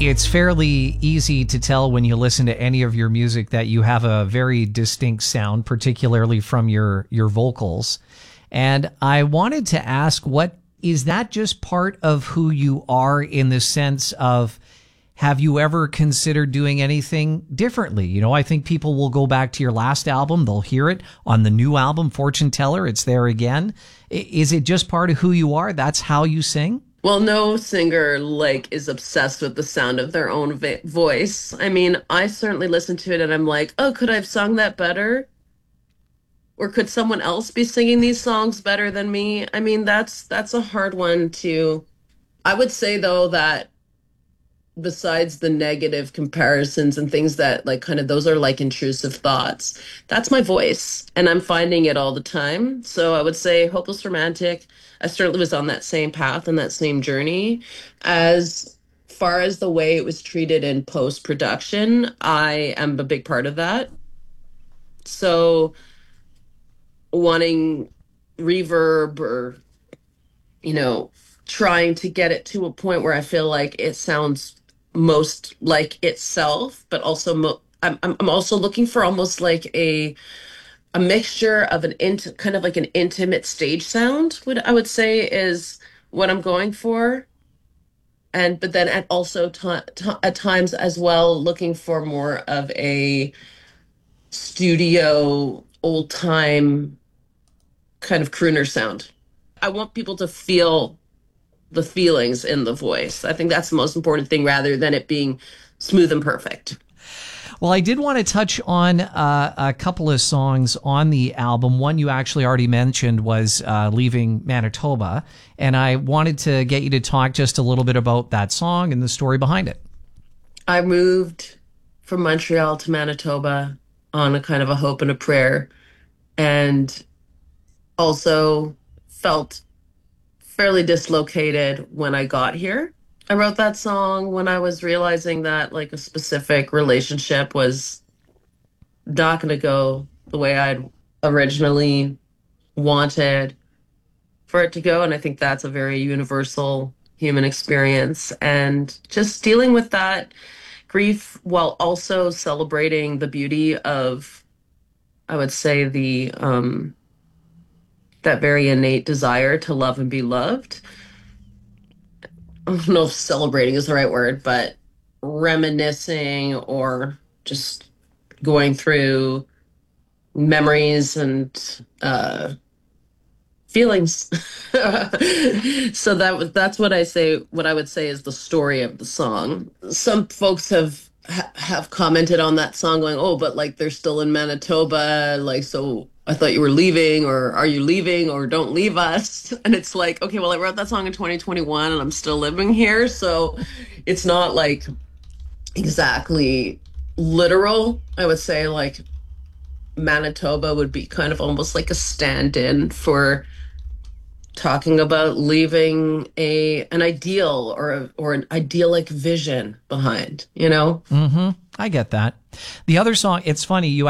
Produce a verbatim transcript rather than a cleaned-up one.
It's fairly easy to tell when you listen to any of your music that you have a very distinct sound, particularly from your, your vocals. And I wanted to ask, what is that just part of who you are, in the sense of, have you ever considered doing anything differently? You know, I think people will go back to your last album. They'll hear it on the new album, Fortune Teller. It's there again. Is it just part of who you are? That's how you sing? Well, no singer like is obsessed with the sound of their own va- voice. I mean, I certainly listen to it and I'm like, oh, could I have sung that better? Or could someone else be singing these songs better than me? I mean, that's that's a hard one to. I would say though that besides the negative comparisons and things that like kind of those are like intrusive thoughts, that's my voice and I'm finding it all the time. So I would say Hopeless Romantic, I certainly was on that same path and that same journey. As far as the way it was treated in post production, I am a big part of that. So wanting reverb, or you know, trying to get it to a point where I feel like it sounds most like itself, but also mo- I'm I'm I'm also looking for almost like a a mixture of an int kind of like an intimate stage sound. Would I would say is what I'm going for, and but then at also ti ti at times as well looking for more of a studio old time kind of crooner sound. I want people to feel the feelings in the voice. I think that's the most important thing, rather than it being smooth and perfect. Well, I did want to touch on uh, a couple of songs on the album. One you actually already mentioned was uh, Leaving Manitoba, and I wanted to get you to talk just a little bit about that song and the story behind it. I moved from Montreal to Manitoba on a kind of a hope and a prayer, and also felt fairly dislocated when I got here. I wrote that song when I was realizing that like a specific relationship was not going to go the way I'd originally wanted for it to go. And I think that's a very universal human experience. And just dealing with that grief while also celebrating the beauty of, I would say, the, um, that very innate desire to love and be loved. I don't know if celebrating is the right word, but reminiscing or just going through memories and uh, feelings. So that was that's what I say. What I would say is the story of the song. Some folks have ha- have commented on that song, going, "Oh, but like they're still in Manitoba, like so." I thought you were leaving, or are you leaving, or don't leave us? And it's like, okay, well, I wrote that song in twenty twenty-one and I'm still living here. So it's not like exactly literal. I would say like Manitoba would be kind of almost like a stand-in for talking about leaving a an ideal or a, or an idyllic vision behind, you know? Mm-hmm. I get that. The other song, it's funny, you